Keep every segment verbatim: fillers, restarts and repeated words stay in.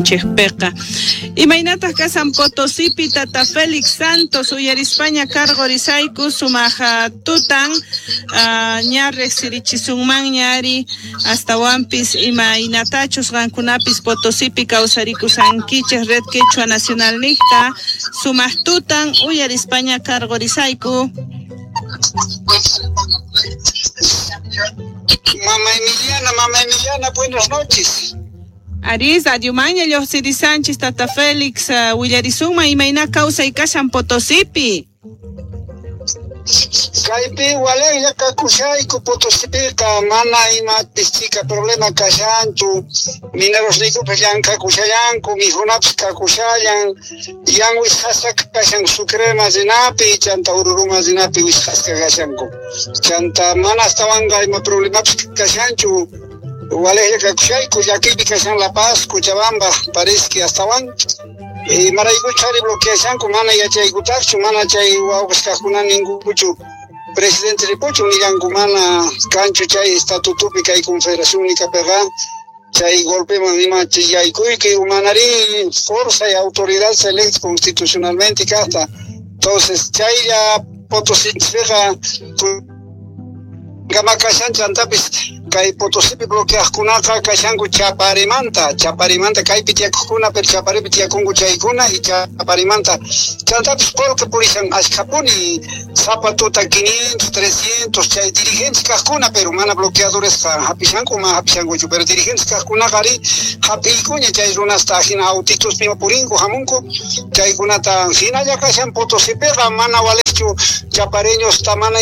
Canchejpeca. Y Mainatas Casan Potosipi, Tata Félix Santos, Uyar España, Cargo Rizaiku, Sumaja Tutan, Ñarrex Sirichisunman, Ñari, hasta Wampis, y Mainatachos, Rankunapis, Potosipi, Causariku Sanquiches, Red Quechua Nacional Nicta, Sumaj Tutan, Uyar España, Cargo Rizaiku. Mamá Emiliana, mamá Emiliana, buenas noches. Aris, Adiumaña, Yosiri Sánchez, Tata Félix, uh, Willarizuma, y Maina Causa y Casan Potosipi. Kaipi, wale, ya kakushay, Potosipi, ka mana ima tistika problema kashantu, mineros liku peyan kakushayan, kumihunaps kakushayan, yang wishasa kashan sukrema zinapi, chanta ururuma zinapi wishasa kashanku. Chanta mana stawanga ima problema kashanchu. Wale kakushay kuyakibi kashan La Paz, Cochabamba, parece que hasta van. Y maraigo chari bloqueación kumana ya chay gutachu mana chay wawska kuna ninguchu presidente de pocho ni kumana cancho chay estatuto pica y confederación ni capega chay golpe manima chay kuy que humanari fuerza y autoridad se electa constitucionalmente casta. Entonces chay ya Potosí fija gama kashan chantapis kai Potosí bloquea kuna ka kashanku chaparimanta chaparimanta kai pitia kuna per chapari pitia kungu chay kuna y chaparimanta chantapis porque purishan ashkapuni zapatuta quinientos trescientos chay dirigentes kakuna pero mana bloqueadores ka hapishanku ma hapishanku pero dirigentes kakuna gari hapikunya chay runas tajina autitos pima purinko hamunko chay kuna ta hina ya kashan Potosí pega mana walechu chapareños tamana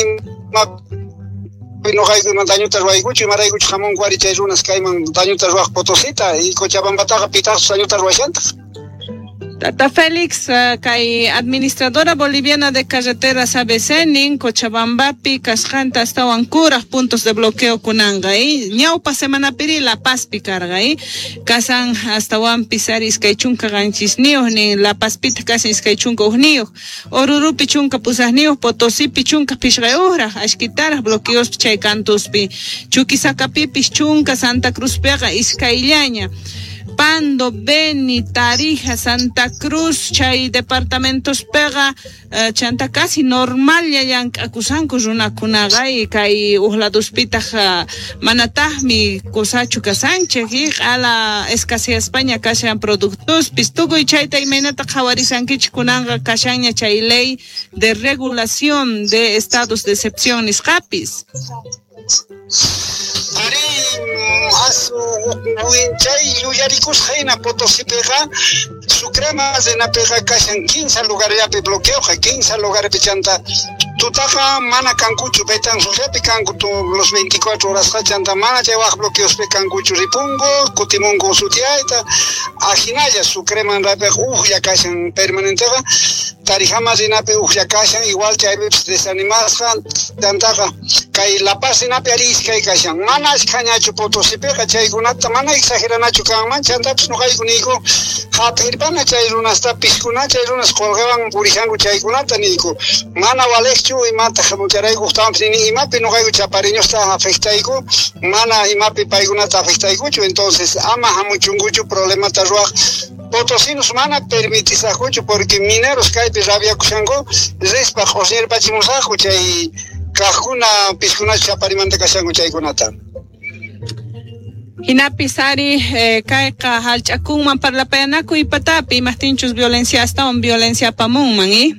no hay una dañutas guayguchi marayguchi jamón guaricha unas caiman dañutas guaj Potosita y Cochabamba pitazos dañutas guaychantas. Tata Félix, uh, kay administradora boliviana de carreteras A B C, nin Cochabambapi, Casjanta, hasta Huancuras, puntos de bloqueo kunanga, y ñaupa semana piri La Paz picarga, y casan hasta Huan Pisaris, Kaichunka ganchisnios, ni La Paz pita casan Kaichunka usnios, Oruru pichunka pusasnios, Potosí pichunka pishreura, ashkitaras bloqueos chaycantuspi, Chuquisacapi pichunka, Santa Cruz pega, Izcaillaña. Pando, Beni, Tarija, Santa Cruz, chay departamentos pega, uh, chanta casi normal ya yang akusanku runa kunaga y kay uhladuspita manatahmi kosachu kasanche y a la escasez España kashan productos pistugo y chayta y menata jawarisankich kunanga kashaña chay ley de regulación de estados de excepción iscapis. Ari asu winchay yuyarikus jaina Potosí pega su crema de na pega kashan quince lugares ya pe bloqueo quince lugares pe chanta tutaja mana cancuchu petan su pe cancutu los veinticuatro horas chanta mana lleva bloqueos pe cancuchu ripungo kutimungo sutiaita ajinaya su crema na pe uh ya kashan permanente tarijama de pe uh ya kashan igual chay desanimadas tantaja kai La Paz na pe aris kai kashan mana escañachu Potosí pega chay kunata mana exageranachu kan man chanta no kai kuniko ha perbana chay runas ta piskuna chay runas colgaban purijangu chay kunata niko mana walekchu y mata jamucharay gustan ni imapi no kai chapareños ta afectaiku mana imapi paigunata afectaiku entonces ama hamuchunguchu problema ta ruaj Potosinos mana permitisajuchu porque mineros kai pe rabia kushango respa josner pachimusaju chay kahuna piskuna chaparimanta kashangu chay kunata. Hinapisari eh, kaika halchakunman parlapayanaku y patapi mastinchus violencia hasta un violencia pamunman y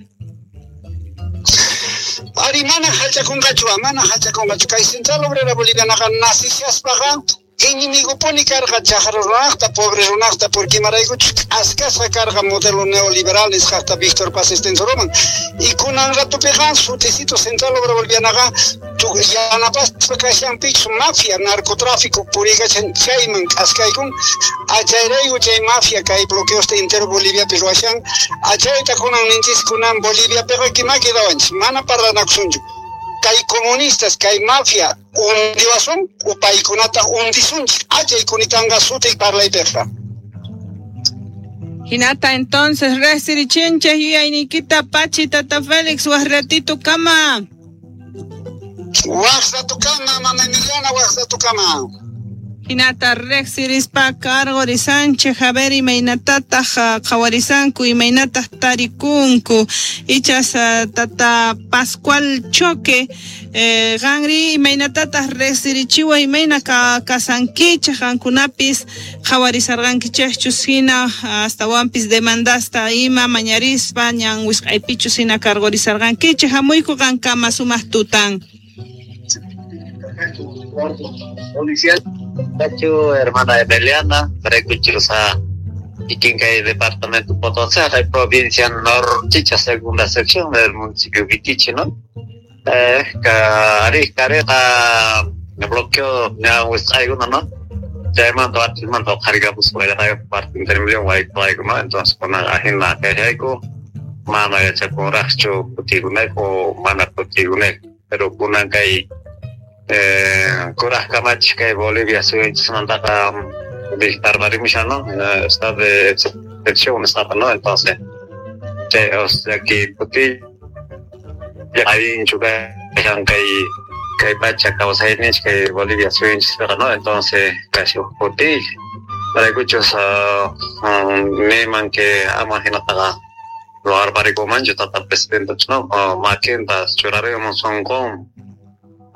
Ari mana halchakungachu mana halchakungachu kai Central Obrera Boliviana nasicias paga enemigo pone carga chajarronasta pobre ronasta porque maraigo ascasa carga modelo neoliberal es hasta Víctor Paz Estensoroman y con un rato pegan su tecito Central Obrera Boliviana tu ya na pas pakashan pitch mafia narcotráfico puriga chayman askaykun achayrayu chay mafia kay bloqueos de inter Bolivia peruashan achayta kunan nintis kunan Bolivia pero kima quedawanch mana para naksunju kay comunistas kay mafia un divasón o paikunata un disun achay kunitanga sute parla iperra Hinata entonces resiri chinche y ainikita pachi Tata Félix wasratito kama Waxta tu cama, mamá Emiliana, waxta tu cama. Hinata Rexirispa cargo de Sánchez Javier y Mainatata Jawarisanku y Mainata Tarikunku Ichas Tata Pascual Choque eh, Gangri y Mainatata Rexirichiwa y Mainaka Kasankicha Jankunapis Jawarisargankichas Chusina hasta Wampis demandasta Ima Mañarispa Ñan Wisqaipichusina Cargorisargankicha Jamuiku Gankama Sumas Tutan. Policial Tachu, hermana Emiliana, Brecuchusa, Iquinca y departamento Potosí, la provincia Norchicha, segunda sección del municipio Vitichi, ¿no? Eh, Cari, Careta, me bloqueó, me ha gustado alguno, ¿no? Ya mando a ti, mando a cargar, pues, para la parte intermedia, guay, ¿no? Entonces, con la agenda que hay, mano ya se con racho, putiguneco, mana putiguneco, pero con una que Eh, kurang kamach kay Bolivia soy semantara visitar Marimisha, ¿no? Eh, está de excepción, está, ¿no? Entonces, que, o sea, que porque ya hay juga yang kay kay baca kawasan ini kay Bolivia soy ¿no? Entonces, casi putih. Para escuchar memang que ama hinataga luar bariku manju tetap presidente, ¿no? Makin tas curare monsongkong